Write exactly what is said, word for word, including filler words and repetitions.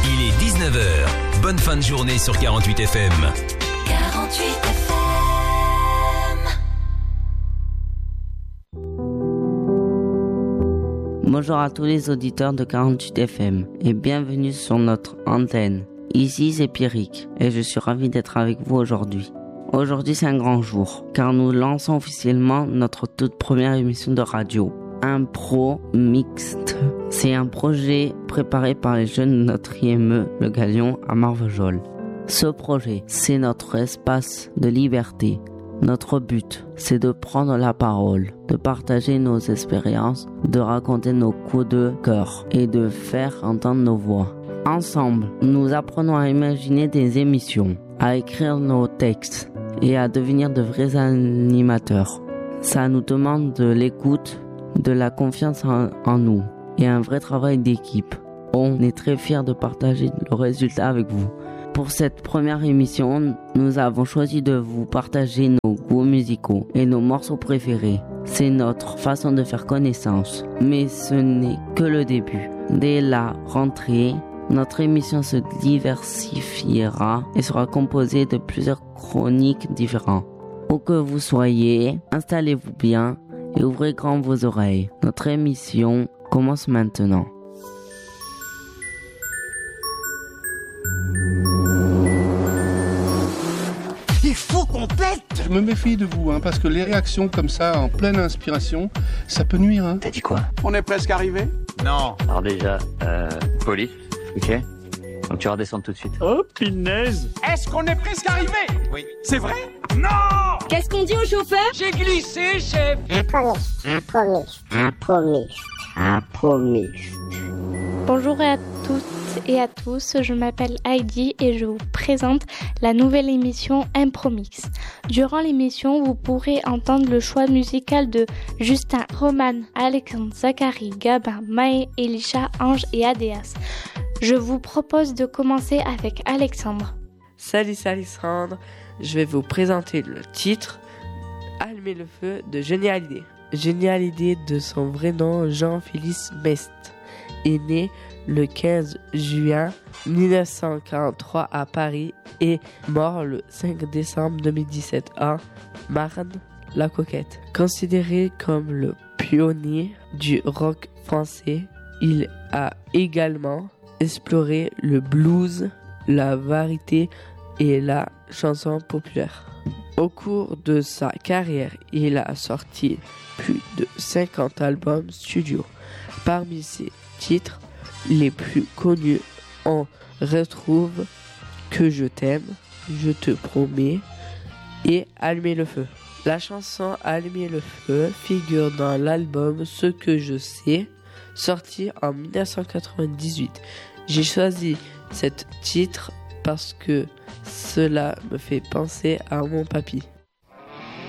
Il est dix-neuf heures. Bonne fin de journée sur quarante-huit F M. quarante-huit F M. Bonjour à tous les auditeurs de quarante-huit F M et bienvenue sur notre antenne. Ici c'est Pierrick et je suis ravi d'être avec vous aujourd'hui. Aujourd'hui c'est un grand jour car nous lançons officiellement notre toute première émission de radio. Impro Mixte. C'est un projet préparé par les jeunes de notre I M E, le Galion, à Marvejols. Ce projet, c'est notre espace de liberté. Notre but, c'est de prendre la parole, de partager nos expériences, de raconter nos coups de cœur et de faire entendre nos voix. Ensemble, nous apprenons à imaginer des émissions, à écrire nos textes et à devenir de vrais animateurs. Ça nous demande de l'écoute, de la confiance en, en nous et un vrai travail d'équipe. On est très fiers de partager le résultat avec vous. Pour cette première émission, nous avons choisi de vous partager nos goûts musicaux et nos morceaux préférés. C'est notre façon de faire connaissance, mais ce n'est que le début. Dès la rentrée, notre émission se diversifiera et sera composée de plusieurs chroniques différentes. Où que vous soyez, installez-vous bien et ouvrez grand vos oreilles. Notre émission commence maintenant. Il faut qu'on pète. Je me méfie de vous, hein, parce que les réactions comme ça, en pleine inspiration, ça peut nuire. Hein. T'as dit quoi? On est presque arrivé? Non. Alors déjà, euh, police, ok? Donc tu redescends tout de suite. Oh, punaise. Est-ce qu'on est presque arrivé? Oui. C'est vrai? Non. Qu'est-ce qu'on dit au chauffeur? J'ai glissé, chef. Un promise, un promise, un promise, un promise. Bonjour à toutes et à tous, je m'appelle Heidi et je vous présente la nouvelle émission Impromix. Durant l'émission, vous pourrez entendre le choix musical de Justin, Roman, Alexandre, Zachary, Gabin, Maë, Elisha, Ange et Adéas. Je vous propose de commencer avec Alexandre. Salut, c'est Alexandre. Je vais vous présenter le titre Allumer le feu de Johnny Hallyday. Johnny Hallyday, de son vrai nom Jean-Félix Mest, est né le quinze juin dix-neuf cent quarante-trois à Paris et mort le cinq décembre deux mille dix-sept à Marne-la-Coquette. Considéré comme le pionnier du rock français, il a également exploré le blues, la variété et la chanson populaire. Au cours de sa carrière, il a sorti plus de cinquante albums studio. Parmi ses titres les plus connus, on retrouve Que je t'aime, Je te promets et Allumer le feu. La chanson Allumer le feu figure dans l'album Ce que je sais, sorti en dix-neuf cent quatre-vingt-dix-huit. J'ai choisi ce titre parce que cela me fait penser à mon papy.